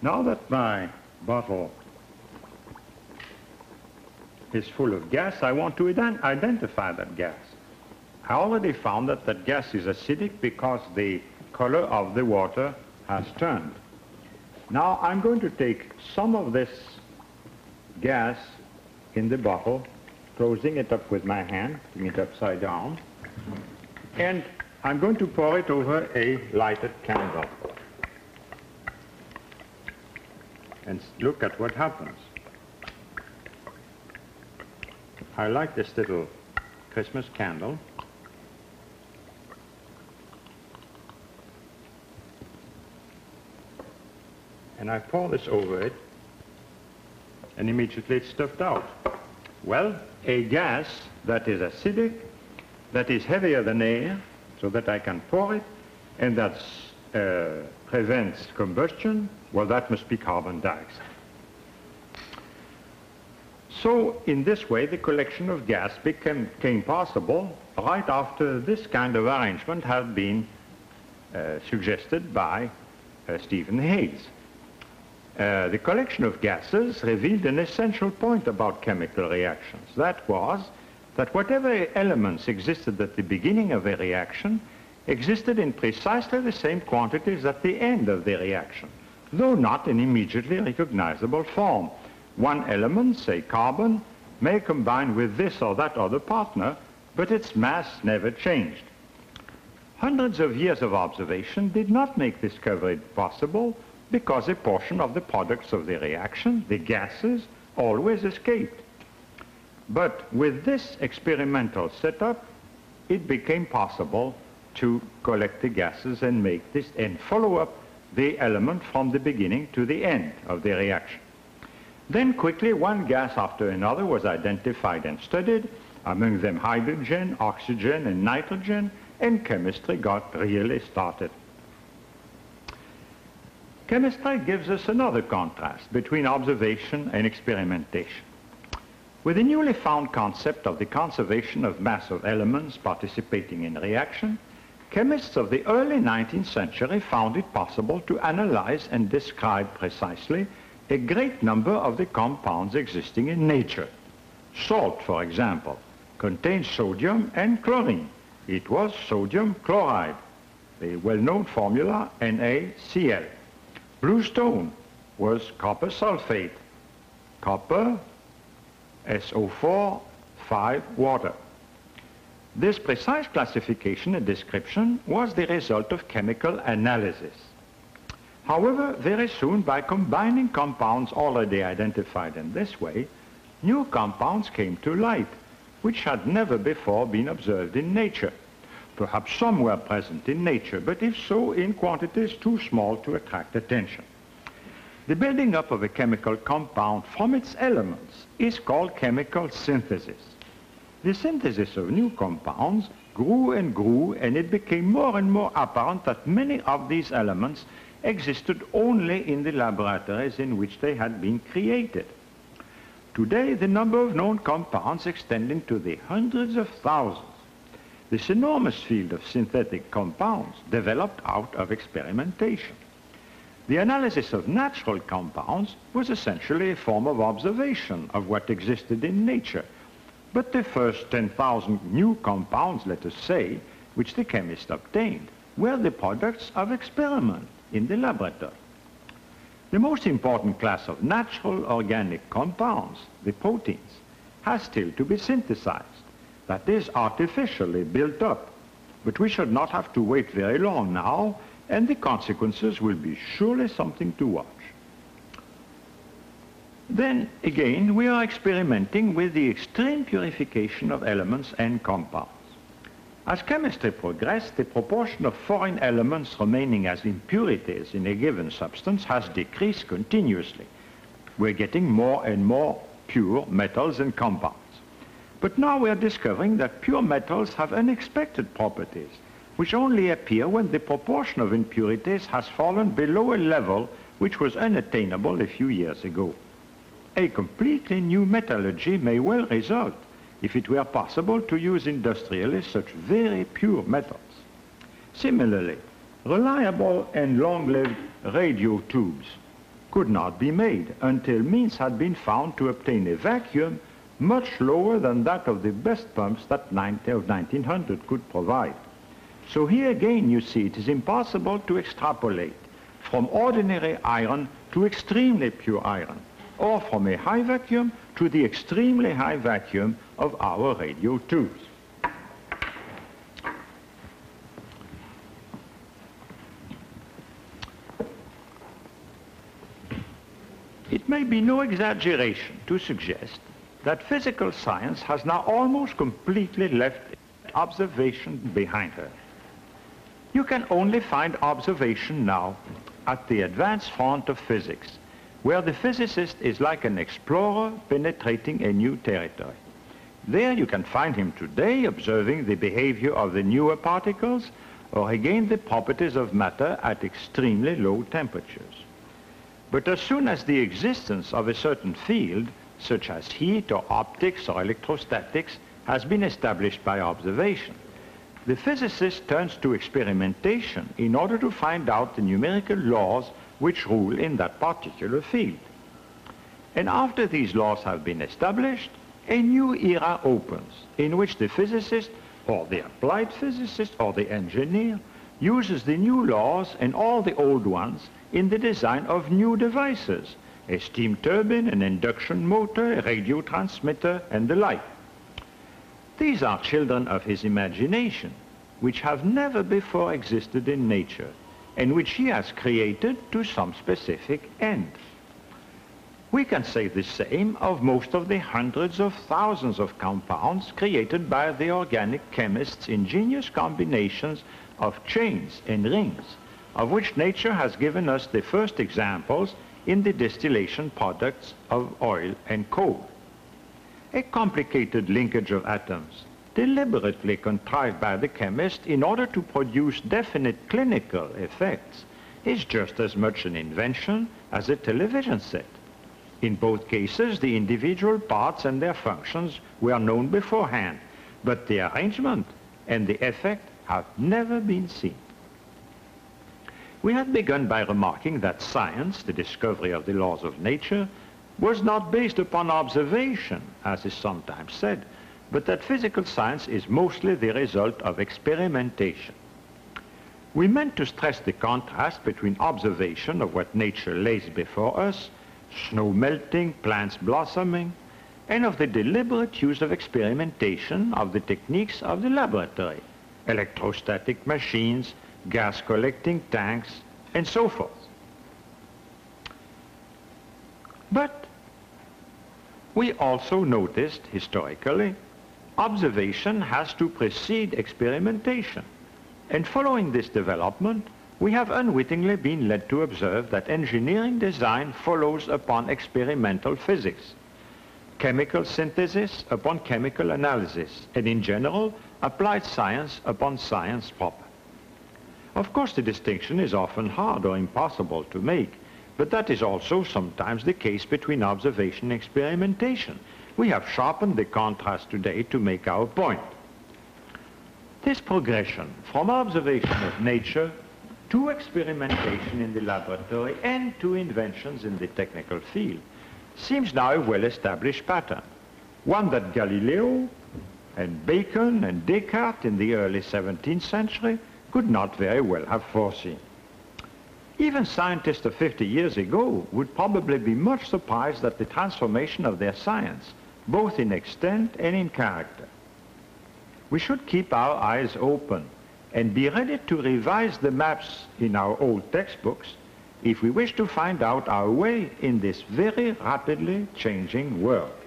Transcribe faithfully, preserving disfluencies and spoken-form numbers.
Now that my bottle is full of gas, I want to ident identify that gas. I already found that that gas is acidic because the color of the water has turned. Now I'm going to take some of this gas in the bottle, closing it up with my hand, putting it upside down, and I'm going to pour it over a lighted candle. And look at what happens. I like this little Christmas candle. And I pour this over it, and immediately it's stuffed out. Well, a gas that is acidic, that is heavier than air, so that I can pour it, and that uh, prevents combustion, well, that must be carbon dioxide. So, in this way, the collection of gas became, became possible right after this kind of arrangement had been uh, suggested by uh, Stephen Hayes. Uh, the collection of gases revealed an essential point about chemical reactions. That was that whatever elements existed at the beginning of a reaction existed in precisely the same quantities at the end of the reaction, though not in immediately recognizable form. One element, say carbon, may combine with this or that other partner, but its mass never changed. Hundreds of years of observation did not make this discovery possible, because a portion of the products of the reaction, the gases, always escaped. But with this experimental setup, it became possible to collect the gases and make this and follow up the element from the beginning to the end of the reaction. Then quickly one gas after another was identified and studied, among them hydrogen, oxygen, and nitrogen, and chemistry got really started. Chemistry gives us another contrast between observation and experimentation. With the newly found concept of the conservation of mass of elements participating in reaction, chemists of the early nineteenth century found it possible to analyze and describe precisely a great number of the compounds existing in nature. Salt, for example, contains sodium and chlorine. It was sodium chloride, the well-known formula N A C L. Blue stone was copper sulfate, copper, S O four, five, water. This precise classification and description was the result of chemical analysis. However, very soon, by combining compounds already identified in this way, new compounds came to light, which had never before been observed in nature. Perhaps some were present in nature, but if so, in quantities too small to attract attention. The building up of a chemical compound from its elements is called chemical synthesis. The synthesis of new compounds grew and grew, and it became more and more apparent that many of these elements existed only in the laboratories in which they had been created. Today, the number of known compounds extends into the hundreds of thousands. This enormous field of synthetic compounds developed out of experimentation. The analysis of natural compounds was essentially a form of observation of what existed in nature. But the first ten thousand new compounds, let us say, which the chemist obtained, were the products of experiment in the laboratory. The most important class of natural organic compounds, the proteins, has still to be synthesized. That is, artificially built up. But we should not have to wait very long now, and the consequences will be surely something to watch. Then, again, we are experimenting with the extreme purification of elements and compounds. As chemistry progressed, the proportion of foreign elements remaining as impurities in a given substance has decreased continuously. We're getting more and more pure metals and compounds. But now we are discovering that pure metals have unexpected properties, which only appear when the proportion of impurities has fallen below a level which was unattainable a few years ago. A completely new metallurgy may well result if it were possible to use industrially such very pure metals. Similarly, reliable and long-lived radio tubes could not be made until means had been found to obtain a vacuum much lower than that of the best pumps that of nineteen hundred could provide. So here again, you see, it is impossible to extrapolate from ordinary iron to extremely pure iron, or from a high vacuum to the extremely high vacuum of our radio tubes. It may be no exaggeration to suggest that physical science has now almost completely left observation behind her. You can only find observation now at the advanced front of physics, where the physicist is like an explorer penetrating a new territory. There you can find him today observing the behavior of the newer particles, or again the properties of matter at extremely low temperatures. But as soon as the existence of a certain field, such as heat or optics or electrostatics, has been established by observation, the physicist turns to experimentation in order to find out the numerical laws which rule in that particular field. And after these laws have been established, a new era opens in which the physicist or the applied physicist or the engineer uses the new laws and all the old ones in the design of new devices, a steam turbine, an induction motor, a radio transmitter, and the like. These are children of his imagination, which have never before existed in nature, and which he has created to some specific end. We can say the same of most of the hundreds of thousands of compounds created by the organic chemists' ingenious combinations of chains and rings, of which nature has given us the first examples in the distillation products of oil and coal. A complicated linkage of atoms, deliberately contrived by the chemist in order to produce definite clinical effects, is just as much an invention as a television set. In both cases, the individual parts and their functions were known beforehand, but the arrangement and the effect have never been seen. We had begun by remarking that science, the discovery of the laws of nature, was not based upon observation, as is sometimes said, but that physical science is mostly the result of experimentation. We meant to stress the contrast between observation of what nature lays before us, snow melting, plants blossoming, and of the deliberate use of experimentation of the techniques of the laboratory, electrostatic machines, gas collecting tanks, and so forth. But we also noticed historically, observation has to precede experimentation. And following this development, we have unwittingly been led to observe that engineering design follows upon experimental physics, chemical synthesis upon chemical analysis, and in general, applied science upon science proper. Of course, the distinction is often hard or impossible to make, but that is also sometimes the case between observation and experimentation. We have sharpened the contrast today to make our point. This progression from observation of nature to experimentation in the laboratory and to inventions in the technical field seems now a well-established pattern, one that Galileo and Bacon and Descartes in the early seventeenth century could not very well have foreseen. Even scientists of fifty years ago would probably be much surprised at the transformation of their science, both in extent and in character. We should keep our eyes open and be ready to revise the maps in our old textbooks if we wish to find out our way in this very rapidly changing world.